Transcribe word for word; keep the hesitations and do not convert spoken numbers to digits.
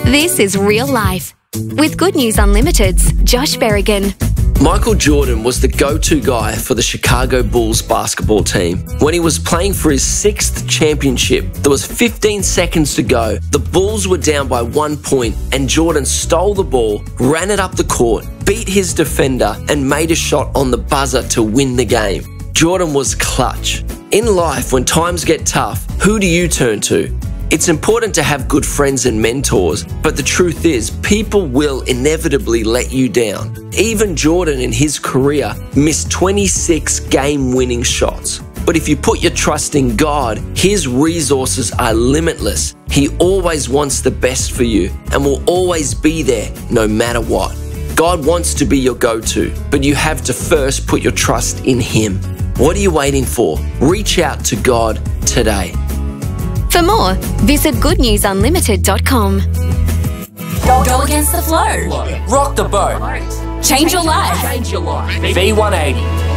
This is Real Life with Good News Unlimited's Josh Berrigan. Michael Jordan was the go-to guy for the Chicago Bulls basketball team. When he was playing for his sixth championship, there was fifteen seconds to go. The Bulls were down by one point and Jordan stole the ball, ran it up the court, beat his defender and made a shot on the buzzer to win the game. Jordan was clutch. In life, when times get tough, who do you turn to? It's important to have good friends and mentors, but the truth is, people will inevitably let you down. Even Jordan in his career missed twenty-six game-winning shots. But if you put your trust in God, His resources are limitless. He always wants the best for you and will always be there no matter what. God wants to be your go-to, but you have to first put your trust in Him. What are you waiting for? Reach out to God today. For more, visit good news unlimited dot com. Go against the flow. Rock the boat. Change your life. V one eighty.